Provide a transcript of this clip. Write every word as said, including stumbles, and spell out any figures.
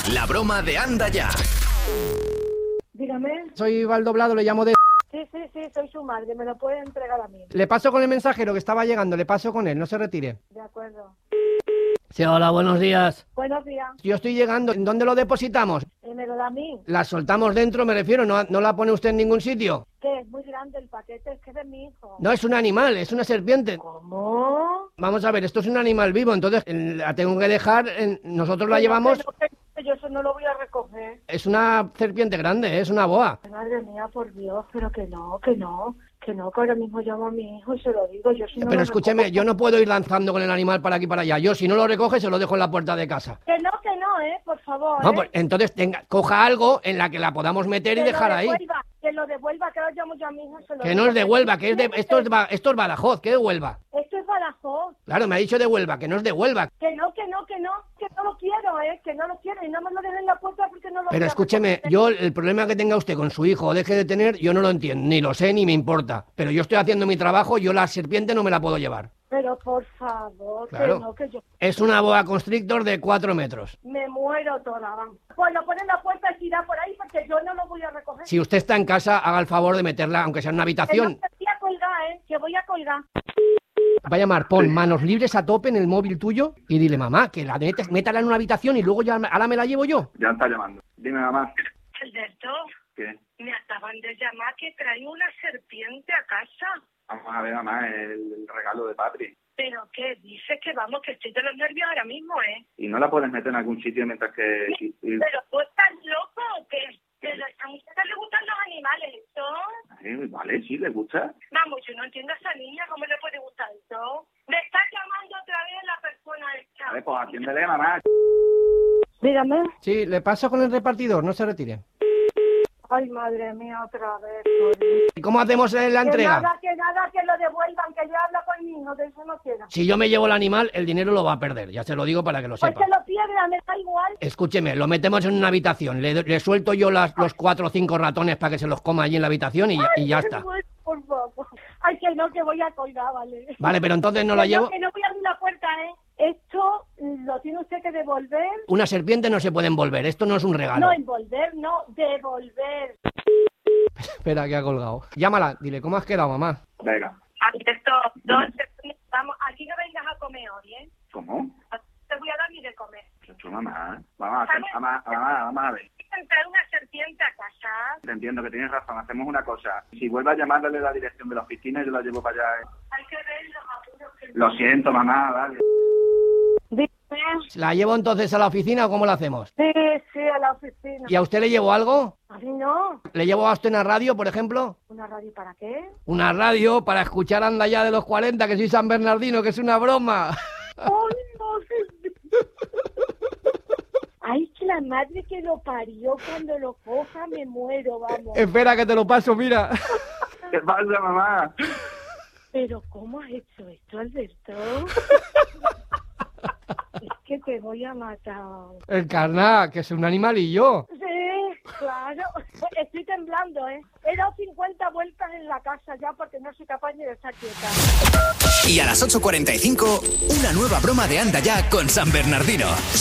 La broma de Anda Ya. Dígame. Soy Valdoblado, le llamo de... Sí, sí, sí, soy su madre, me lo puede entregar a mí. Le paso con el mensajero que estaba llegando, le paso con él, no se retire. De acuerdo. Sí, hola, buenos días. Buenos días. Yo estoy llegando, ¿en dónde lo depositamos? Eh, me lo da a mí. La soltamos dentro, me refiero, ¿no, no la pone usted en ningún sitio? Que es muy grande el paquete, es que es de mi hijo. No, es un animal, es una serpiente. ¿Cómo? Vamos a ver, esto es un animal vivo, entonces eh, la tengo que dejar, en- nosotros la Que no, llevamos... que no, que- que yo eso no lo voy a recoger. Es una serpiente grande, ¿eh? Es una boa. Madre mía, por Dios, pero que no, que no, que no, que ahora mismo llamo a mi hijo y se lo digo. Yo si no Pero lo escúcheme, recojo- yo no puedo ir lanzando con el animal para aquí y para allá. Yo, si no lo recoge, se lo dejo en la puerta de casa. Que no, que no, eh, por favor. No, eh. pues entonces tenga, coja algo en la que la podamos meter y Que dejar lo ahí. devuelva, que lo devuelva, que ahora llamo yo a mi hijo y se lo Que digo. no es de Huelva, que es de... Tiene Esto es, que- Ba- esto es Badajoz, que es Huelva. Esto es Badajoz. Claro, me ha dicho de Huelva, que no es de Huelva. Que no, que no, que no, que no lo quiero, eh, que no lo quiero y no me lo dejen en la puerta porque no lo Pero voy a escúcheme, recoger. yo el problema que tenga usted con su hijo o deje de tener, yo no lo entiendo, ni lo sé ni me importa. Pero yo estoy haciendo mi trabajo, yo la serpiente no me la puedo llevar. Pero por favor, Claro. que no, que yo Es una boa constrictor de cuatro metros. me muero toda. Vamos. Pues lo pone en la puerta y tira por ahí porque yo no lo voy a recoger. Si usted está en casa, haga el favor de meterla, aunque sea en una Que no, habitación. que voy a colgar, eh, que voy a colgar. Va a llamar, pon manos libres a tope en el móvil tuyo y dile, mamá, que la metes, métala en una habitación y luego ya ahora me la llevo yo. Ya está llamando. Dime, mamá. Alberto, ¿Qué? me acaban de llamar que trae una serpiente a casa. Vamos a ver, mamá, el, el regalo de Patri. ¿Pero qué? Dices que vamos, que estoy de los nervios ahora mismo, ¿eh? ¿Y no la puedes meter en algún sitio mientras que... y- y- ¿Pero tú estás loco o qué? ¿Pero a ustedes les gustan los animales, esto? Ay, vale, sí, ¿le gusta? Vamos, yo no entiendo a esa niña, ¿cómo le puede gustar esto? Me está llamando otra vez la persona esta. Vale, pues atiéndele, mamá. Dígame. Sí, le paso con el repartidor, no se retire. Ay, madre mía, otra vez. por Dios. ¿Y cómo hacemos eh, la Que entrega? nada, que nada, que lo devuelvan, que yo hablo con mi hijo, de eso no quiero. Si yo me llevo el animal, el dinero lo va a perder, ya se lo digo para que lo Pues sepa. que lo pierda, me da igual. Escúcheme, lo metemos en una habitación, le, le suelto yo las, los cuatro o cinco ratones para que se los coma allí en la habitación y, ya- y ya Ay, está. pues, por favor. Ay, que no, que voy a colgar, vale. Vale, pero entonces no la Que llevo... que no voy a abrir la puerta, ¿eh? Esto lo tiene usted que devolver. Una serpiente no se puede envolver, esto no es un regalo. No envolver, no, devolver. Espera, que ha colgado. Llámala, dile, ¿cómo has quedado, mamá? Venga. Esto, dos, vamos, aquí no vengas a comer hoy, ¿eh? ¿Cómo? Te voy a dar ni de comer. Chacho, mamá. Mamá, hace- mamá, mamá, vamos a ver. Entrar una serpiente a casa. Te entiendo que tienes razón. Hacemos una cosa. Si vuelve a llamarle la dirección de la oficina, yo la llevo para allá. ¿eh? Hay que ver los apuros que... Lo siento, mamá, vale. Dime. ¿La llevo entonces a la oficina o cómo la hacemos? Sí, sí, a la oficina. ¿Y a usted le llevo algo? A mí no. ¿Le llevo a usted una radio, por ejemplo? ¿Una radio para qué? Una radio para escuchar Anda Ya de los cuarenta, que soy San Bernardino, que es una broma. ¡Ay, no! Ay, que la madre que lo parió, cuando lo coja me muero, vamos. Espera que te lo paso, mira. ¿Qué pasa, mamá? Pero ¿cómo has hecho esto, Alberto? Es que te voy a matar. El carná, que es un animalillo. Sí, claro. Estoy temblando, ¿eh? He dado cincuenta vueltas en la casa ya porque no soy capaz ni de estar quieta. Y a las ocho cuarenta y cinco, una nueva broma de Anda Ya con San Bernardino.